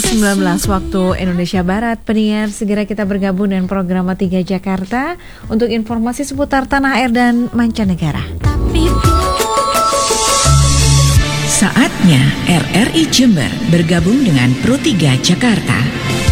19 waktu Indonesia Barat. Pendengar, segera kita bergabung dengan program 3 Jakarta untuk informasi seputar tanah air dan mancanegara. Saatnya RRI Jember bergabung dengan Pro 3 Jakarta.